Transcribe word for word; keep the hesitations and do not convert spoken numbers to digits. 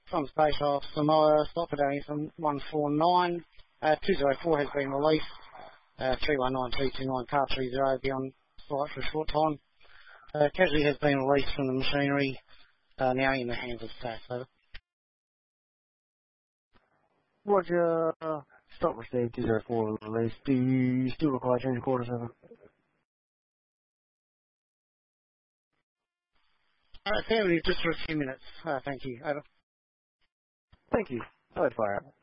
from space off Samoa, stop Adoni from one four nine. Uh, two zero four has been released. Uh, three one nine two two nine car three zero be on flight for a short time. Uh, casualty has been released from the machinery, uh, now in the hands of staff. Over. Roger, uh, stop received two zero four release. Do you still require change of quarters? Over. Uh, family, just for a few minutes. Uh, thank you. Over. Thank you. I'll fire up.